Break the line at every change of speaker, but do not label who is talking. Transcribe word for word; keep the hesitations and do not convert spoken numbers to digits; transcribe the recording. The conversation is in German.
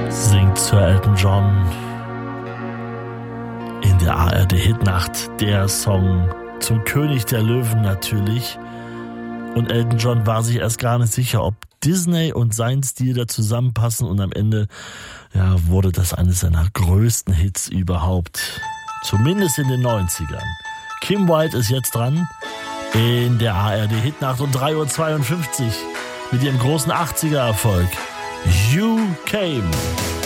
Singt Sir Elton John in der A R D-Hitnacht, der Song zum König der Löwen natürlich. Und Elton John war sich erst gar nicht sicher, ob Disney und sein Stil da zusammenpassen, und am Ende ja, wurde das eines seiner größten Hits überhaupt. Zumindest in den neunzigern. Kim Wilde ist jetzt dran in der A R D-Hitnacht um drei Uhr zweiundfünfzig mit ihrem großen achtziger-Erfolg You Came.